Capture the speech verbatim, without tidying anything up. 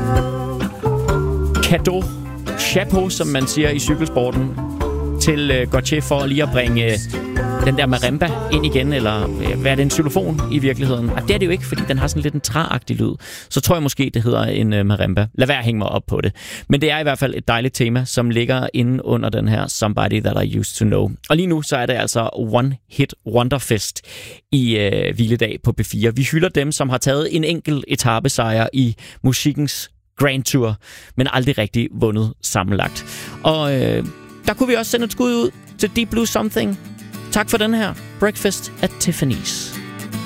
Cadeau, chapeau, som man siger i cykelsporten, til øh, Gautier for lige at bringe øh, den der marimba ind igen, eller øh, hvad er det, en xylofon i virkeligheden? Og det er det jo ikke, fordi den har sådan lidt en træagtig lyd. Så tror jeg måske, det hedder en øh, marimba. Lad være at hænge mig op på det. Men det er i hvert fald et dejligt tema, som ligger inde under den her Somebody That I Used To Know. Og lige nu, så er det altså One Hit Wonderfest i øh, hviledag på B fire. Vi hylder dem, som har taget en enkelt etapesejr i musikkens Grand Tour, men aldrig rigtig vundet sammenlagt. Og øh, der kunne vi også sende et skud ud til Deep Blue Something. Tak for den her. Breakfast at Tiffany's.